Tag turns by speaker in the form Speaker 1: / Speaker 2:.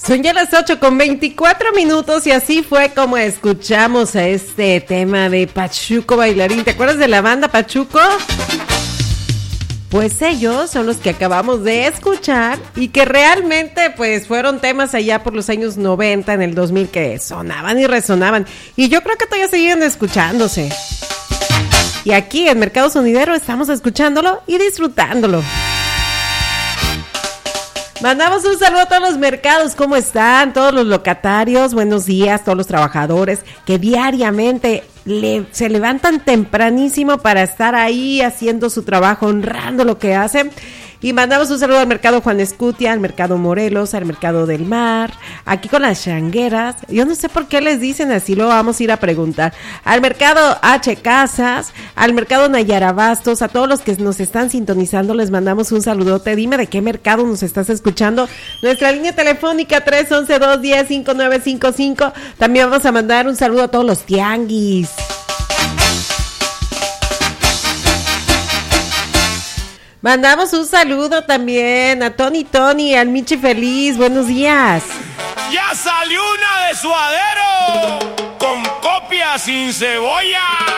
Speaker 1: Son ya las 8:24 y así fue como escuchamos a este tema de Pachuco Bailarín. ¿Te acuerdas de la banda Pachuco? Pues ellos son los que acabamos de escuchar y que realmente pues fueron temas allá por los años 90, en el 2000, que sonaban y resonaban. Y yo creo que todavía siguen escuchándose. Y aquí en Mercado Sonidero estamos escuchándolo y disfrutándolo. Mandamos un saludo a todos los mercados, ¿cómo están? Todos los locatarios, buenos días, todos los trabajadores que diariamente se levantan tempranísimo para estar ahí haciendo su trabajo, honrando lo que hacen. Y mandamos un saludo al mercado Juan Escutia, al mercado Morelos, al mercado del Mar, aquí con las changueras. Yo no sé por qué les dicen así, lo vamos a ir a preguntar. Al mercado H Casas, al mercado Nayara Bastos, a todos los que nos están sintonizando les mandamos un saludote. Dime de qué mercado nos estás escuchando. Nuestra línea telefónica 311-210-5955. También vamos a mandar un saludo a todos los tianguis. Mandamos un saludo también a Tony, al Michi Feliz, buenos días.
Speaker 2: ¡Ya salió una de suadero! ¡Con copia sin cebolla!